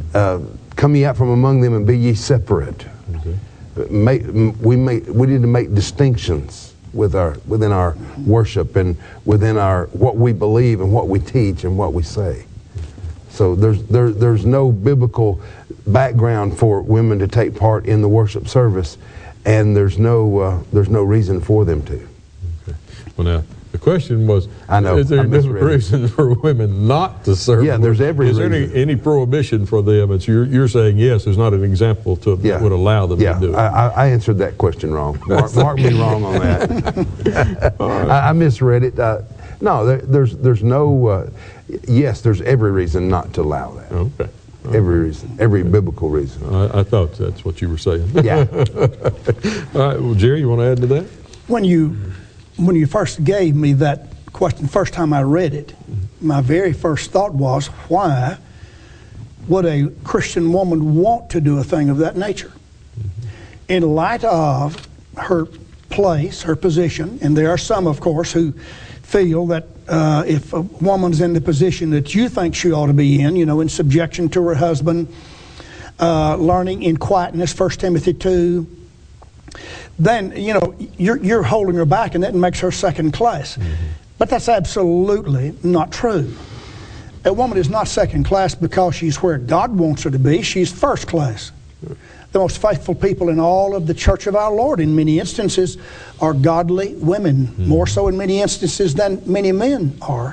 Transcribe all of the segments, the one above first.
come ye out from among them and be ye separate. Okay. We need to make distinctions within our worship and within what we believe and what we teach and what we say. So there's no biblical background for women to take part in the worship service, and there's no reason for them to. Okay. Well, now the question was, I know, is there different reasons for women not to serve? Yeah, there's every reason. Is there any prohibition for them? You're saying yes. There's not an example that would allow them to do it. I answered that question wrong. Mark me wrong on that. Right. I misread it. No, there's no. Yes, there's every reason not to allow that. Okay. Every reason, every biblical reason. I thought that's what you were saying. Yeah. All right. Well, Jerry, you want to add to that? When you first gave me that question, first time I read it, my very first thought was, why would a Christian woman want to do a thing of that nature? In light of her place, her position, and there are some, of course, who feel that if a woman's in the position that you think she ought to be in subjection to her husband, learning in quietness, 1 Timothy 2, then, you're holding her back, and that makes her second class. But that's absolutely not true. A woman is not second class because she's where God wants her to be. She's first class. The most faithful people in all of the church of our Lord, in many instances, are godly women, more so in many instances than many men are.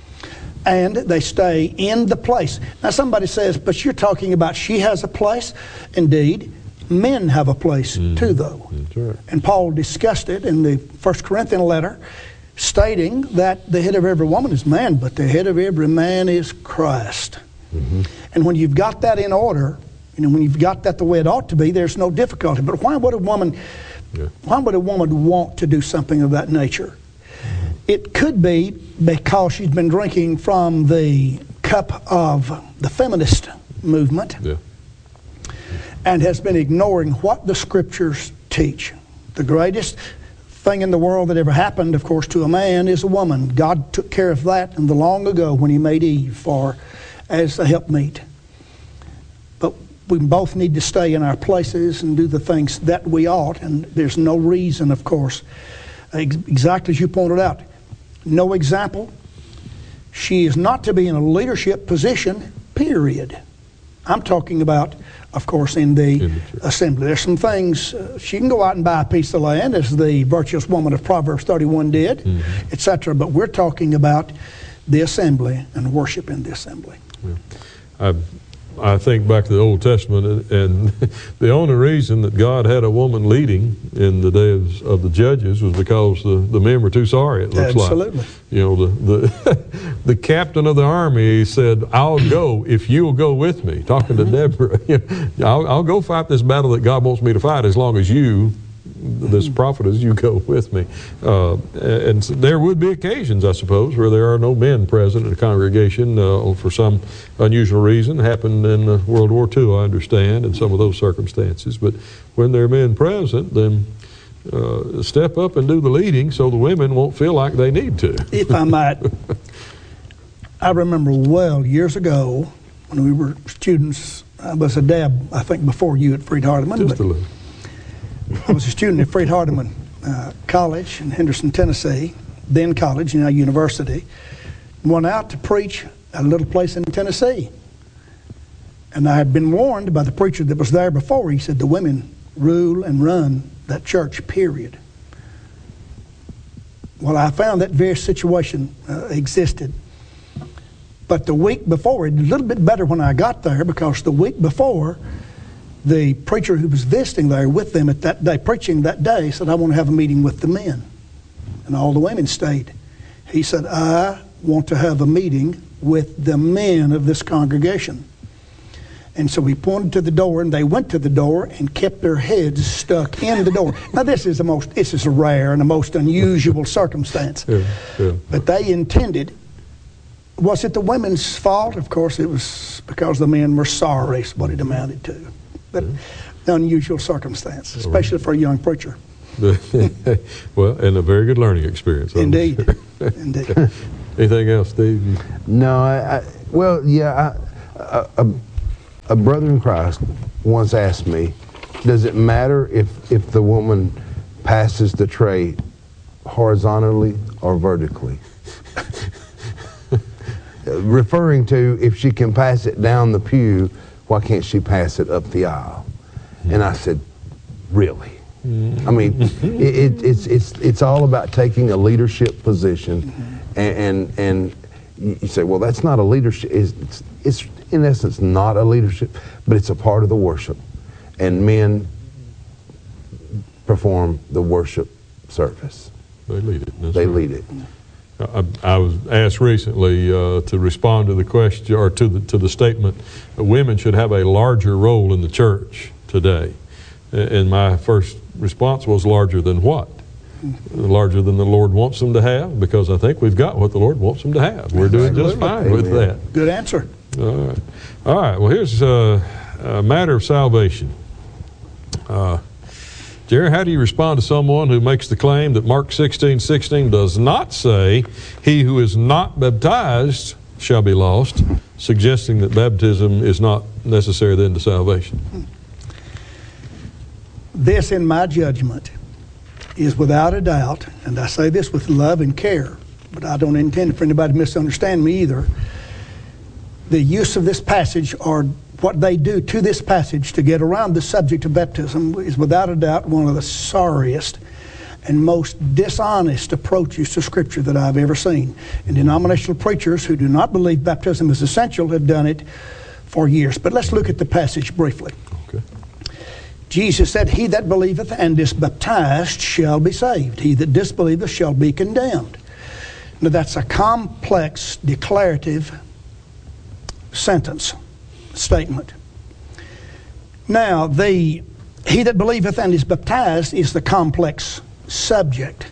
And they stay in the place. Now somebody says, but you're talking about she has a place. Indeed, men have a place too, though. That's right. And Paul discussed it in the 1 Corinthians letter, stating that the head of every woman is man, but the head of every man is Christ. And when you've got that in order, when you've got that the way it ought to be, there's no difficulty. But why would a woman want to do something of that nature? It could be because she's been drinking from the cup of the feminist movement and has been ignoring what the Scriptures teach. The greatest thing in the world that ever happened, of course, to a man is a woman. God took care of that in the long ago when He made Eve as a helpmeet. But we both need to stay in our places and do the things that we ought, and there's no reason, of course, exactly as you pointed out, no example. She is not to be in a leadership position, period. I'm talking about, of course, in the assembly. There's some things, she can go out and buy a piece of land, as the virtuous woman of Proverbs 31 did, etc. But we're talking about the assembly and worship in the assembly. I think back to the Old Testament, and the only reason that God had a woman leading in the day of the judges was because the men were too sorry, it looks Absolutely. like. The captain of the army said, I'll go if you'll go with me, talking to Deborah. I'll go fight this battle that God wants me to fight as long as you, this prophetess, you go with me. And so there would be occasions, I suppose, where there are no men present in a congregation for some unusual reason. It happened in World War II, I understand, in some of those circumstances. But when there are men present, then step up and do the leading so the women won't feel like they need to. If I might, I remember well years ago when we were students. I was a dab, I think, before you at Freed-Hardeman. Just a little. I was a student at Freed-Hardeman College in Henderson, Tennessee, then college, now university. Went out to preach at a little place in Tennessee. And I had been warned by the preacher that was there before. He said, the women rule and run that church, period. Well, I found that very situation existed. But the week before, it was a little bit better when I got there, because the week before, the preacher who was visiting there with them at that day, preaching that day, said, I want to have a meeting with the men. And all the women stayed. He said, I want to have a meeting with the men of this congregation. And so he pointed to the door, and they went to the door and kept their heads stuck in the door. Now this is a rare and a most unusual circumstance. But they intended. Was it the women's fault? Of course, it was because the men were sorry, is what it amounted to. But unusual circumstance, especially for a young preacher. Well, and a very good learning experience. Indeed. Indeed. Anything else, Steve? No, A brother in Christ once asked me, does it matter if the woman passes the tray horizontally or vertically? Referring to, if she can pass it down the pew, why can't she pass it up the aisle? And I said, really? I mean, it's all about taking a leadership position, and you say, well, that's not a leadership. It's in essence not a leadership, but it's a part of the worship, and men perform the worship service. They lead it. They lead it. I was asked recently to respond to the question, or to the statement, women should have a larger role in the church today. And my first response was, larger than what? Larger than the Lord wants them to have, because I think we've got what the Lord wants them to have. We're doing just fine with that. Good answer. All right. All right. Well, here's a matter of salvation. Jerry, how do you respond to someone who makes the claim that Mark 16:16 does not say, he who is not baptized shall be lost, suggesting that baptism is not necessary then to salvation? This, in my judgment, is without a doubt, and I say this with love and care, but I don't intend for anybody to misunderstand me either. The use of this passage, or what they do to this passage to get around the subject of baptism, is without a doubt one of the sorriest and most dishonest approaches to Scripture that I've ever seen. And denominational preachers who do not believe baptism is essential have done it for years. But let's look at the passage briefly. Okay. Jesus said, he that believeth and is baptized shall be saved. He that disbelieveth shall be condemned. Now that's a complex declarative sentence, statement. Now, he that believeth and is baptized is the complex subject.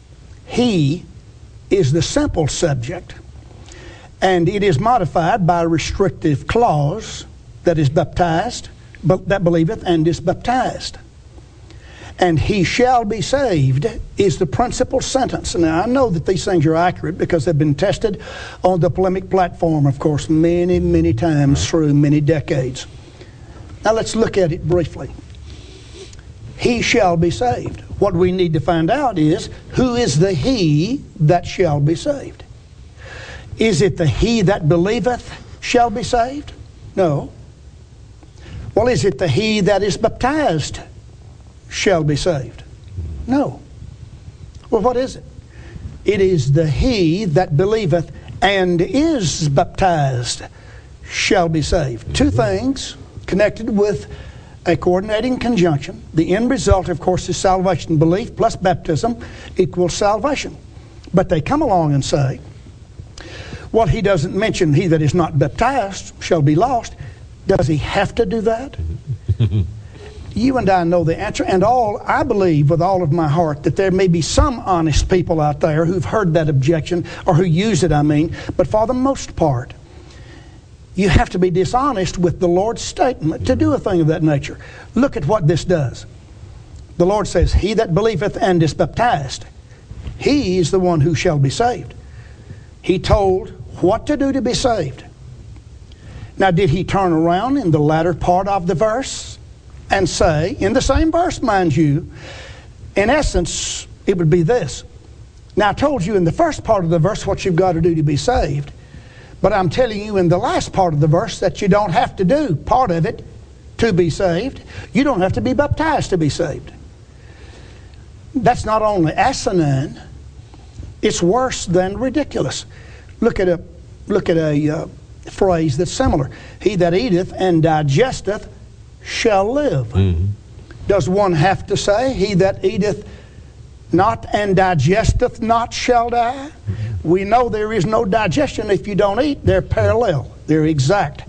He is the simple subject. And it is modified by a restrictive clause, that is baptized, but that believeth and is baptized. And he shall be saved is the principal sentence. Now, I know that these things are accurate because they've been tested on the polemic platform, of course, many, many times through many decades. Now, let's look at it briefly. He shall be saved. What we need to find out is, who is the he that shall be saved? Is it the he that believeth shall be saved? No. Well, is it the he that is baptized shall be saved? No. Well, what is it? It is the he that believeth and is baptized shall be saved. Two things connected with a coordinating conjunction. The end result, of course, is salvation. Belief plus baptism equals salvation. But they come along and say, well, he doesn't mention he that is not baptized shall be lost. Does he have to do that? You and I know the answer, and I believe with all of my heart that there may be some honest people out there who've heard that objection, or who use it, but for the most part, you have to be dishonest with the Lord's statement to do a thing of that nature. Look at what this does. The Lord says, he that believeth and is baptized, he is the one who shall be saved. He told what to do to be saved. Now, did he turn around in the latter part of the verse and say, in the same verse, mind you, in essence, it would be this. Now, I told you in the first part of the verse what you've got to do to be saved, but I'm telling you in the last part of the verse that you don't have to do part of it to be saved. You don't have to be baptized to be saved. That's not only asinine, it's worse than ridiculous. Look at a phrase that's similar. He that eateth and digesteth shall live. Mm-hmm. Does one have to say, he that eateth not and digesteth not shall die? Mm-hmm. We know there is no digestion if you don't eat. They're parallel. They're exact.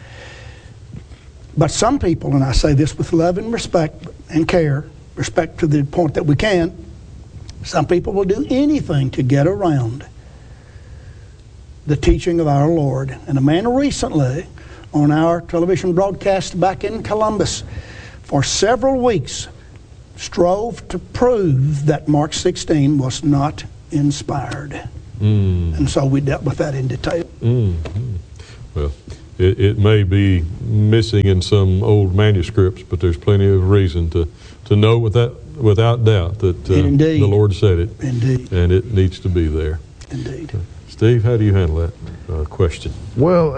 But some people, and I say this with love and respect and care, respect to the point that we can, some people will do anything to get around the teaching of our Lord. And a man recently on our television broadcast back in Columbus for several weeks strove to prove that Mark 16 was not inspired. And so we dealt with that in detail. Well, It may be missing in some old manuscripts, but there's plenty of reason to know without doubt that the Lord said it. Indeed. And it needs to be there. Indeed. Steve, how do you handle that question? Well,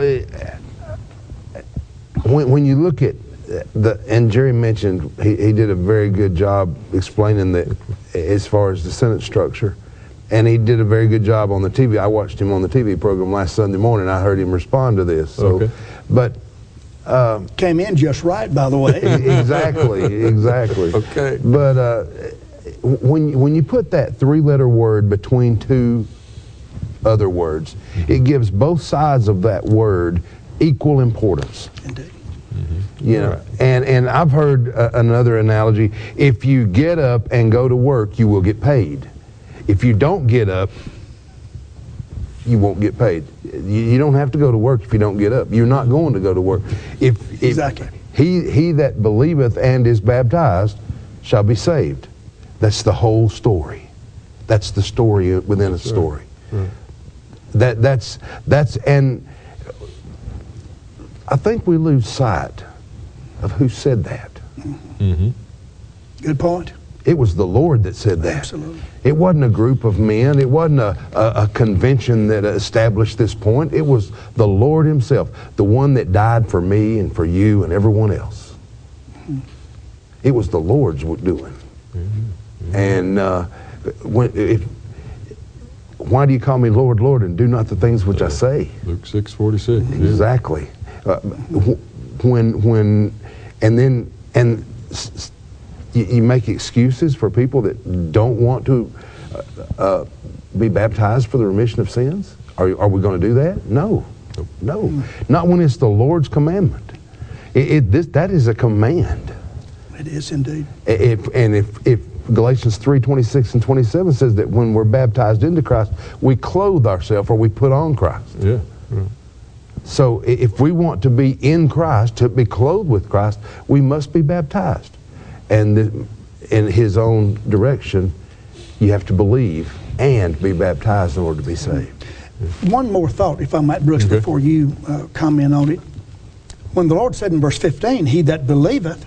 when you look at and Jerry mentioned he did a very good job explaining that as far as the sentence structure, and he did a very good job on the TV. I watched him on the TV program last Sunday morning. I heard him respond to this. So, okay. But came in just right, by the way. Exactly. Okay. But when you put that three-letter word between two other words, it gives both sides of that word equal importance. Indeed. You know, and I've heard another analogy. If you get up and go to work, you will get paid. If you don't get up, you won't get paid. You don't have to go to work if you don't get up. You're not going to go to work. Exactly. He that believeth and is baptized shall be saved. That's the whole story. That's the story within a story. Right. That's and I think we lose sight of who said that. Mm-hmm. Good point. It was the Lord that said that. Absolutely. It wasn't a group of men. It wasn't a convention that established this point. It was the Lord himself, the one that died for me and for you and everyone else. It was the Lord's doing. Mm-hmm. And why do you call me Lord, Lord, and do not the things which I say? Luke 6:46. Exactly. You make excuses for people that don't want to be baptized for the remission of sins? Are we going to do that? No. Nope. No. Not when it's the Lord's commandment. That is a command. It is indeed. If Galatians 3:26 and 27 says that when we're baptized into Christ, we clothe ourselves or we put on Christ. Yeah. Right. So if we want to be in Christ, to be clothed with Christ, we must be baptized. And in his own direction, you have to believe and be baptized in order to be saved. One more thought, if I might, Brooks, Okay. before you comment on it. When the Lord said in verse 15, he that believeth,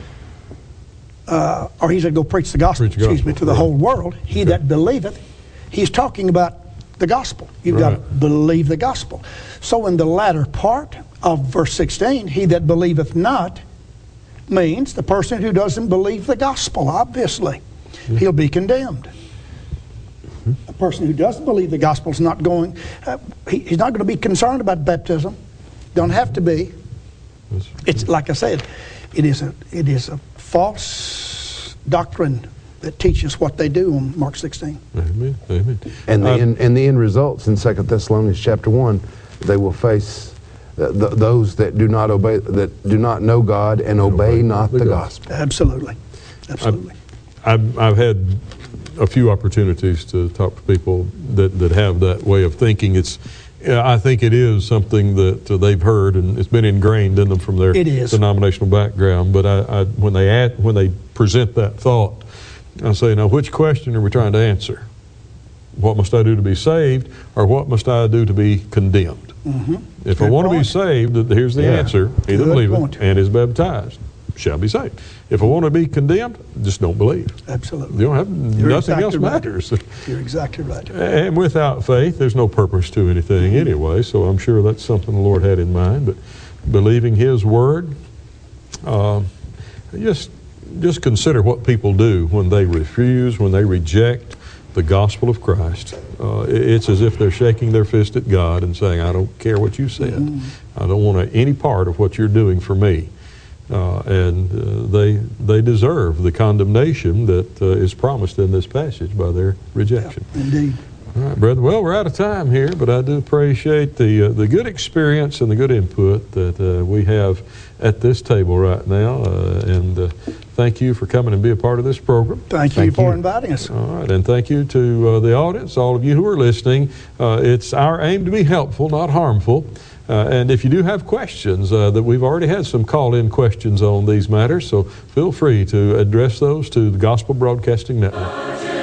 or he said go preach the gospel, to the whole world, he that believeth, he's talking about the gospel. You've got to believe the gospel. So in the latter part of verse 16, he that believeth not, means the person who doesn't believe the gospel, obviously. He'll be condemned. A person who doesn't believe the gospel is not going, he's not going to be concerned about baptism. Don't have to be. It's like I said, it is a false doctrine that teaches what they do on Mark 16. Amen. Amen. And the end results in 2 Thessalonians chapter 1, they will face those that do not obey, that do not know God and obey not the gospel. Absolutely. Absolutely. I've had a few opportunities to talk to people that have that way of thinking. I think it is something that they've heard and it's been ingrained in them from their denominational background. But when they present that thought, I say, now which question are we trying to answer? What must I do to be saved, or what must I do to be condemned? Mm-hmm. If I want to be saved, here's the answer. He that believeth and is baptized shall be saved. If I want to be condemned, just don't believe. Absolutely. You don't have nothing else matters. You're exactly right. And without faith, there's no purpose to anything anyway. So I'm sure that's something the Lord had in mind. But believing His word, just consider what people do when they refuse, when they reject the gospel of Christ. It's as if they're shaking their fist at God and saying, I don't care what you said. I don't want any part of what you're doing for me. They deserve the condemnation that is promised in this passage by their rejection. Yeah, indeed. All right, brother. Well, we're out of time here, but I do appreciate the good experience and the good input that we have at this table right now. And thank you for coming and be a part of this program. Thank you for inviting us. All right, and thank you to the audience, all of you who are listening. It's our aim to be helpful, not harmful. And if you do have questions, that we've already had some call-in questions on these matters, so feel free to address those to the Gospel Broadcasting Network.